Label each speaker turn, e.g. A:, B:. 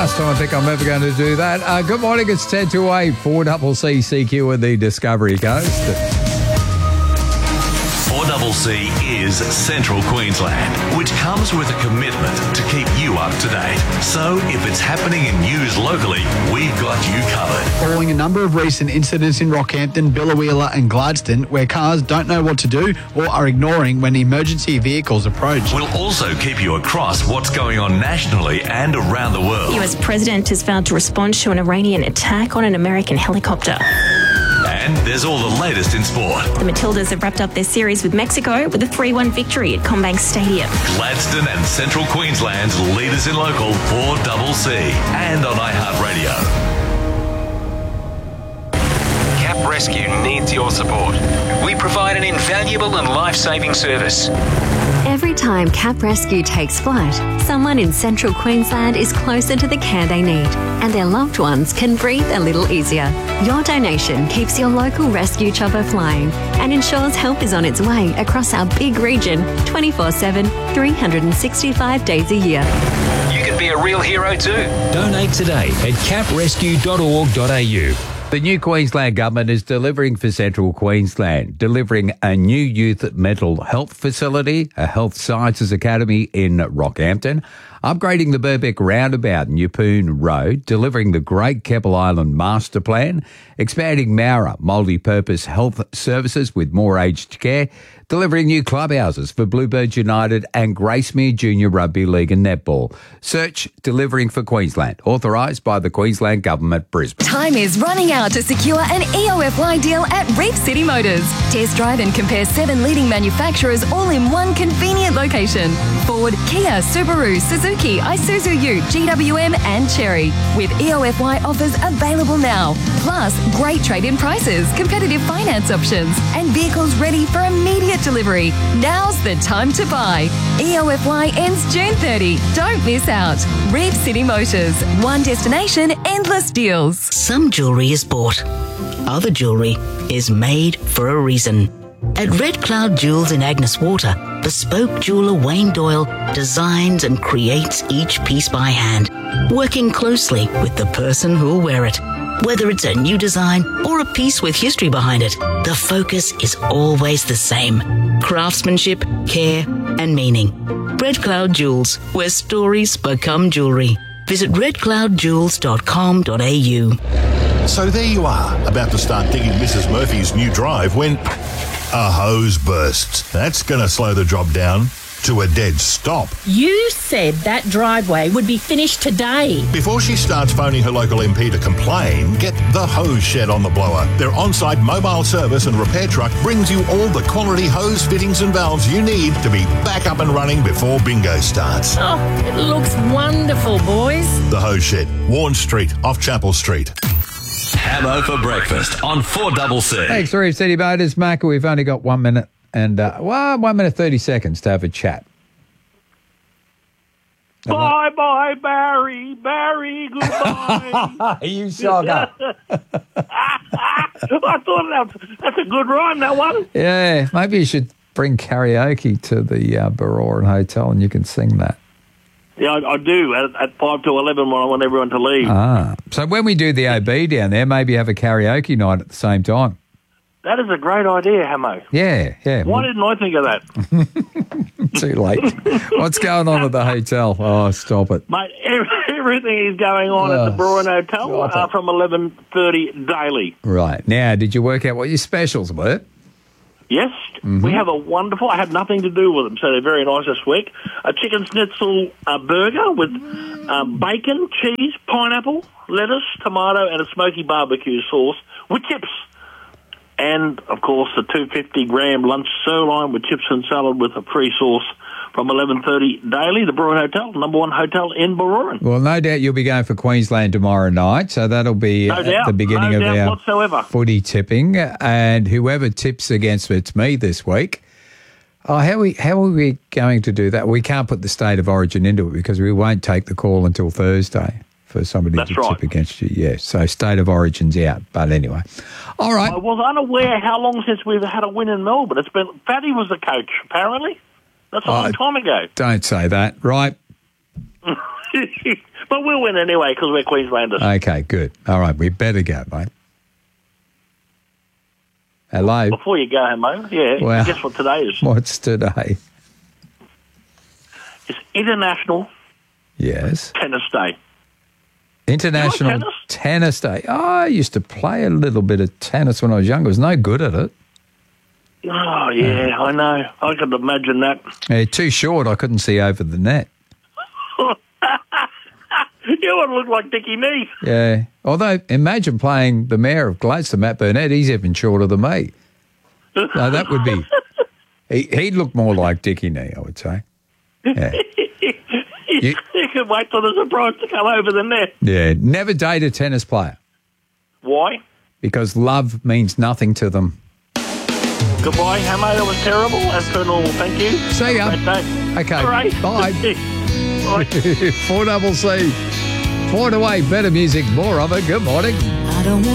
A: last time I think I'm ever going to do that. Good morning, it's 10 to 8, 4CCQ in the Discovery Coast.
B: 4CC is Central Queensland, which comes with a commitment to keep you up to date. So if it's happening in news locally, we've got you covered.
C: Following a number of recent incidents in Rockhampton, Biloela and Gladstone, where cars don't know what to do or are ignoring when emergency vehicles approach.
B: We'll also keep you across what's going on nationally and around the world.
D: The US president has vowed to respond to an Iranian attack on an American helicopter.
B: And there's all the latest in sport.
D: The Matildas have wrapped up their series with Mexico with a 3-1 victory at CommBank Stadium.
B: Gladstone and Central Queensland's leaders in local 4CC and on iHeartRadio.
E: Cap Rescue needs your support. We provide an invaluable and life-saving service.
F: Every time Cap Rescue takes flight, someone in Central Queensland is closer to the care they need, and their loved ones can breathe a little easier. Your donation keeps your local rescue chopper flying and ensures help is on its way across our big region 24/7, 365 days a year.
E: You can be a real hero too.
G: Donate today at caprescue.org.au.
A: The new Queensland Government is delivering for Central Queensland, delivering a new youth mental health facility, a health sciences academy in Rockhampton, upgrading the Burbeck Roundabout and Yeppoon Road, delivering the Great Keppel Island Master Plan, expanding Mowra multi-purpose health services with more aged care, delivering new clubhouses for Bluebirds United and Gracemere Junior Rugby League and Netball. Search Delivering for Queensland, authorised by the Queensland Government, Brisbane.
H: Time is running out to secure an EOFY deal at Reef City Motors. Test drive and compare 7 leading manufacturers all in one convenient location. Ford, Kia, Subaru, Suzuki, Isuzu Ute, GWM and Chery. With EOFY offers available now. Plus, great trade-in prices, competitive finance options and vehicles ready for immediate delivery. Now's the time to buy. EOFY ends June 30. Don't miss out. Reef City Motors. One destination, endless deals.
I: Some jewellery is bought. Other jewellery is made for a reason. At Red Cloud Jewels in Agnes Water, bespoke jeweller Wayne Doyle designs and creates each piece by hand, working closely with the person who'll wear it. Whether it's a new design or a piece with history behind it, the focus is always the same. Craftsmanship, care and meaning. Red Cloud Jewels, where stories become jewellery. Visit redcloudjewels.com.au.
J: So there you are, about to start digging Mrs. Murphy's new drive when a hose bursts. That's going to slow the job down to a dead stop.
K: You said that driveway would be finished today.
J: Before she starts phoning her local MP to complain, get the Hose Shed on the blower. Their on-site mobile service and repair truck brings you all the quality hose fittings and valves you need to be back up and running before bingo starts.
K: Oh, it looks wonderful, boys.
J: The Hose Shed, Warren Street, off Chapel Street.
B: Hamo for breakfast on 4CC.
A: Thanks, Reef City Motors, Macca. We've only got 1 minute and 1 minute 30 seconds to have a chat.
L: Bye, Barry. Barry, goodbye.
A: You sucker.
L: I thought that's a good rhyme, that one.
A: Yeah, maybe you should bring karaoke to the Baroran Hotel and you can sing that.
L: Yeah, I do at 5 to 11 when I want everyone to leave.
A: So when we do the OB down there, maybe have a karaoke night at the same time.
L: That is a great idea, Hamo.
A: Yeah.
L: Why didn't I think of that?
A: Too late. What's going on at the hotel? Oh, stop it.
L: Mate, everything is going on at the Baroran Hotel from 11:30 daily.
A: Right. Now, did you work out what your specials were?
L: Yes, we have a wonderful, I had nothing to do with them, so they're very nice this week. A chicken schnitzel burger with bacon, cheese, pineapple, lettuce, tomato, and a smoky barbecue sauce with chips. And, of course, the 250-gram lunch sirloin with chips and salad with a free sauce from 11:30 daily, the Baroran Hotel, number 1 hotel in Baroran.
A: Well, no doubt you'll be going for Queensland tomorrow night, so that'll be at the beginning of our
L: whatsoever.
A: Footy tipping. And whoever tips against it's me this week. Oh, how are we going to do that? We can't put the state of origin into it because we won't take the call until Thursday for somebody to tip against you. Yes, so state of origin's out. But anyway, all right.
L: I was unaware how long since we've had a win in Melbourne. It's been Fatty was the coach, apparently. That's a long time ago.
A: Don't say that, right?
L: But we'll win anyway because we're Queenslanders.
A: Okay, good. All right, we better go, mate. Hello.
L: Before you go, Mo, yeah,
A: Well,
L: guess what today is?
A: What's today?
L: It's International
A: Yes.
L: Tennis Day.
A: International
L: You like
A: Tennis Day. Oh, I used to play a little bit of tennis when I was younger. I was no good at it.
L: Oh, yeah, I know. I could imagine that.
A: Too short, I couldn't see over the net.
L: You would look like Dickie Nee.
A: Yeah. Although, imagine playing the Mayor of Gladstone, Matt Burnett. He's even shorter than me. No, that would be... He'd look more like Dickie Nee, I would say. Yeah.
L: You can wait for the surprise to come over the net.
A: Yeah. Never date a tennis player.
L: Why?
A: Because love means nothing to them.
L: Goodbye, Hamo. That was terrible. As per normal, thank you.
A: See ya.
L: Great day.
A: Okay.
L: All right.
A: Bye.
L: Bye.
A: 4CC. Point away. Better music. More of it. Good morning.
G: I don't want